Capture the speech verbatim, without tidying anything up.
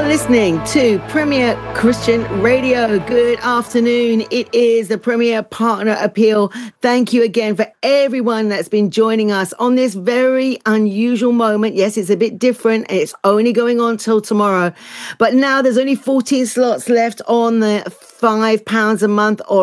listening to Premier Christian Radio. Good afternoon. It is the Premier Partner Appeal. Thank you again for everyone that's been joining us on this very unusual moment. Yes, it's a bit different and it's only going on till tomorrow. But now there's only fourteen slots left on the five pounds a month or